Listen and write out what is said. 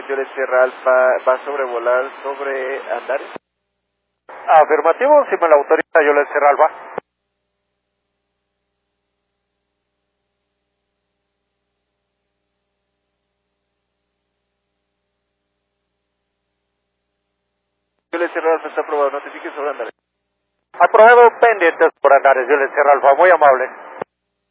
Yoles Sierra Alfa va a sobrevolar sobre Andares. Afirmativo, si me lo autoriza Yoles Sierra Alfa. Yoles Sierra Alfa está aprobado, notifique sobre Andares. Aprobado, pendientes por Andares, Yoles Sierra Alfa, muy amable.